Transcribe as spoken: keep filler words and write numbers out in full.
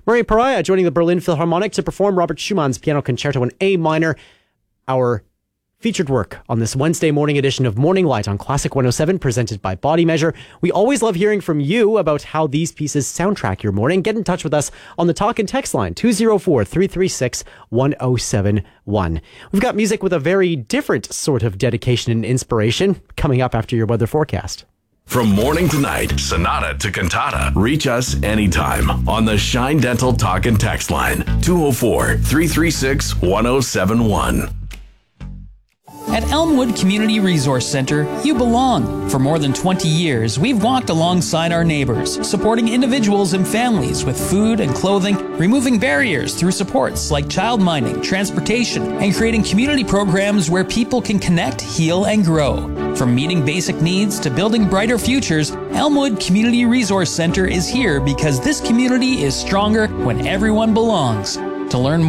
Maria Pariah joining the Berlin Philharmonic to perform Robert Schumann's Piano Concerto in A minor, our featured work on this Wednesday morning edition of Morning Light on Classic one oh seven, presented by Body Measure. We always love hearing from you about how these pieces soundtrack your morning. Get in touch with us on the talk and text line, two oh four, three three six, one oh seven one. We've got music with a very different sort of dedication and inspiration coming up after your weather forecast. From morning to night, sonata to cantata, reach us anytime on the Shine Dental talk and text line, two oh four, three three six, one oh seven one. At Elmwood Community Resource Center, you belong. For more than twenty years, we've walked alongside our neighbors, supporting individuals and families with food and clothing, removing barriers through supports like child minding, transportation, and creating community programs where people can connect, heal, and grow. From meeting basic needs to building brighter futures, Elmwood Community Resource Center is here because this community is stronger when everyone belongs. To learn more,